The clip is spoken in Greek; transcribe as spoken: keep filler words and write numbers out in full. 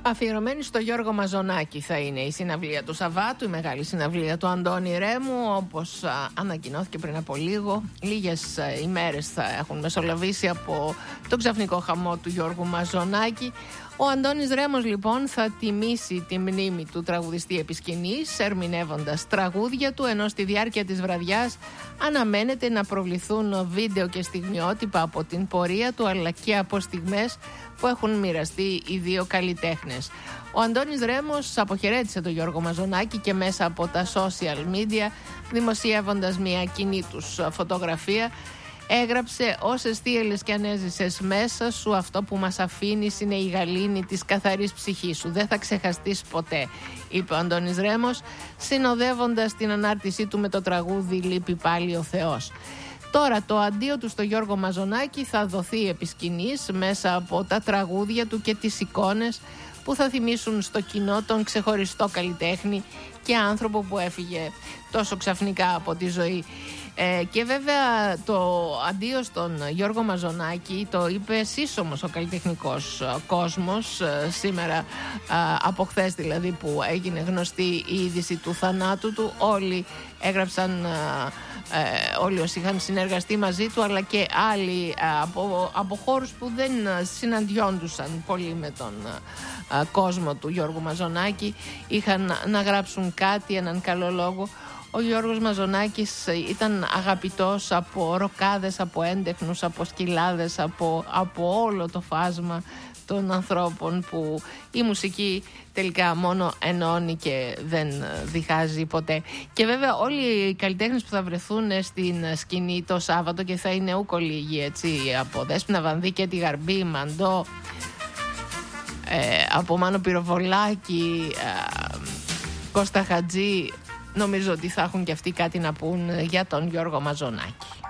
Αφιερωμένη στο Γιώργο Μαζονάκη θα είναι η συναυλία του Σαββάτου, η μεγάλη συναυλία του Αντώνη Ρέμου, όπως α, ανακοινώθηκε πριν από λίγο. Λίγες α, ημέρες θα έχουν μεσολαβήσει από τον ξαφνικό χαμό του Γιώργου Μαζονάκη. Ο Αντώνης Ρέμος λοιπόν θα τιμήσει τη μνήμη του τραγουδιστή επί σκηνής, ερμηνεύοντας τραγούδια του, ενώ στη διάρκεια της βραδιάς αναμένεται να προβληθούν βίντεο και στιγμιότυπα από την πορεία του, αλλά και από στιγμές που έχουν μοιραστεί οι δύο καλλιτέχνες. Ο Αντώνης Ρέμος αποχαιρέτησε τον Γιώργο Μαζονάκη και μέσα από τα social media, δημοσιεύοντας μια κοινή τους φωτογραφία, έγραψε: «Όσες θύελες και αν έζησες μέσα σου, αυτό που μας αφήνεις είναι η γαλήνη της καθαρής ψυχής σου. Δεν θα ξεχαστείς ποτέ», είπε ο Αντώνης Ρέμος, συνοδεύοντας την ανάρτησή του με το τραγούδι «Λείπει πάλι ο Θεός». Τώρα το αντίο του στο Γιώργο Μαζονάκη θα δοθεί επί σκηνής μέσα από τα τραγούδια του και τις εικόνες που θα θυμίσουν στο κοινό τον ξεχωριστό καλλιτέχνη και άνθρωπο που έφυγε τόσο ξαφνικά από τη ζωή. Ε, και βέβαια το αντίο στον Γιώργο Μαζονάκη το είπε σύσσωμος ο καλλιτεχνικός κόσμος ε, σήμερα, ε, από χθες δηλαδή που έγινε γνωστή η είδηση του θανάτου του. Όλοι έγραψαν, ε, ε, όλοι όσοι είχαν συνεργαστεί μαζί του, αλλά και άλλοι ε, από, από χώρους που δεν συναντιόντουσαν πολύ με τον ε, κόσμο του Γιώργου Μαζονάκη, είχαν να γράψουν κάτι, έναν καλό λόγο. Ο Γιώργος Μαζονάκης ήταν αγαπητός από ροκάδες, από έντεχνους, από σκυλάδες, από, από όλο το φάσμα των ανθρώπων που η μουσική τελικά μόνο ενώνει και δεν διχάζει ποτέ. Και βέβαια όλοι οι καλλιτέχνες που θα βρεθούν στην σκηνή το Σάββατο, και θα είναι ούκο λίγοι, έτσι, από Δέσποινα Βανδύ, τη Γαρμπή, Μαντό, ε, από Μάνο Πυροβολάκη, ε, Κώστα Χατζή, νομίζω ότι θα έχουν και αυτοί κάτι να πούν για τον Γιώργο Μαζονάκη.